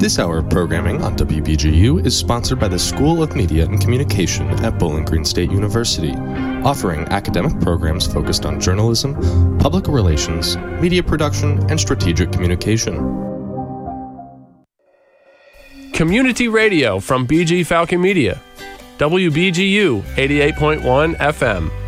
This hour of programming on WBGU is sponsored by the School of Media and Communication at Bowling Green State University, offering academic programs focused on journalism, public relations, media production, and strategic communication. Community radio from BG Falcon Media, WBGU 88.1 FM.